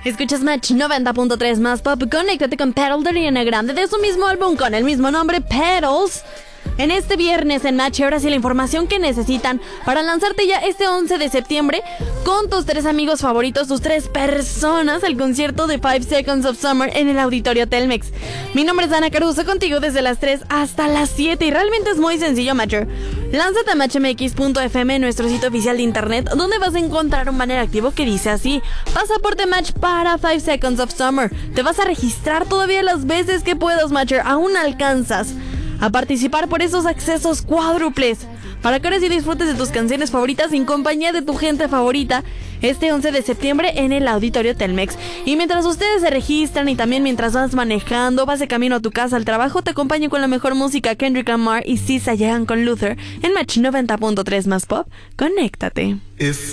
Escuchas Match 90.3 más pop. Conéctate con Pedal de Ariana Grande de su mismo álbum con el mismo nombre, Pedals. En este viernes en Match, ahora sí la información que necesitan para lanzarte ya este 11 de septiembre con tus 3 amigos favoritos, tus 3 personas, al concierto de 5 Seconds of Summer en el Auditorio Telmex. Mi nombre es Ana Caruso, contigo desde las 3 hasta las 7 y realmente es muy sencillo, Matcher. Lánzate a matchmx.fm, nuestro sitio oficial de internet, donde vas a encontrar un banner activo que dice así: pasaporte Match para 5 Seconds of Summer. Te vas a registrar todavía las veces que puedas, Matcher, aún alcanzas a participar por esos accesos cuádruples para que ahora sí disfrutes de tus canciones favoritas en compañía de tu gente favorita este 11 de septiembre en el Auditorio Telmex. Y mientras ustedes se registran y también mientras vas manejando, vas de camino a tu casa, al trabajo, te acompaño con la mejor música. Kendrick Lamar y SZA llegan con Luther en Match 90.3 más pop. Conéctate. If